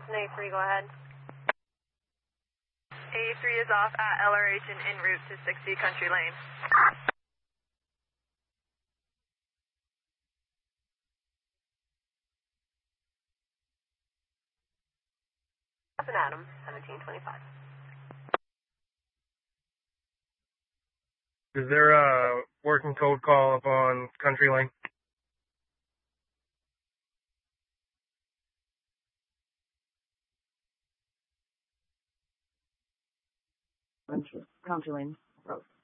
A3, go ahead. A3 is off at LRH and en route to 60 Country Lane. Up and Adam, 1725. Is there a working code call up on Country Lane? Country Lane Road.